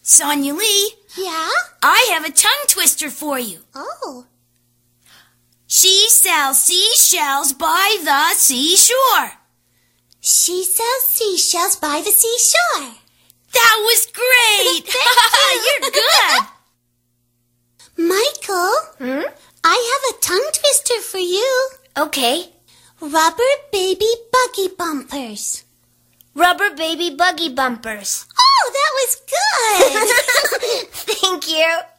Sonia Lee. Yeah? I have a tongue twister for you. Oh. She sells seashells by the seashore. She sells seashells by the seashore. That was great. You're good. Michael, I have a tongue twister for you. Okay. Rubber baby buggy bumpers. Rubber baby buggy bumpers. Oh, that was good. Thank you.